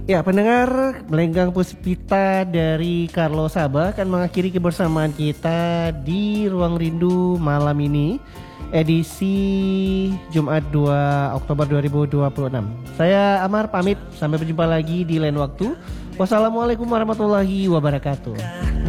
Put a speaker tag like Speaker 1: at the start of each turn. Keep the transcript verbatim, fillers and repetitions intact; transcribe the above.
Speaker 1: Ya, pendengar, Melenggang Puspita dari Carlo Sabah akan mengakhiri kebersamaan kita di Ruang Rindu malam ini, edisi Jumat dua Oktober dua ribu dua puluh enam. Saya Amar pamit, sampai berjumpa lagi di lain waktu. Wassalamualaikum warahmatullahi wabarakatuh.